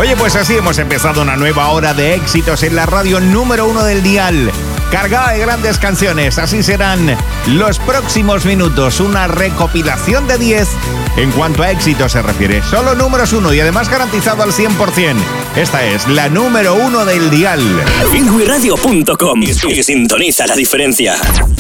Oye, pues así hemos empezado una nueva hora de éxitos en la radio número 1 del dial. Cargada de grandes canciones, así serán los próximos minutos. Una recopilación de 10 en cuanto a éxito se refiere. Solo números 1 y además garantizado al 100%. Esta es la númnúmero 1 del dial. Feelgooderadio.com y sintoniza la diferencia.